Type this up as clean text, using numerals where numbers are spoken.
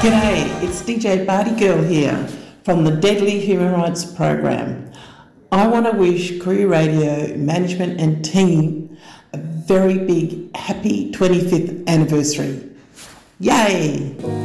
G'day, it's DJ Party Girl here from the Deadly Human Rights Program. I want to wish Korea Radio management and team a very big happy 25th anniversary. Yay!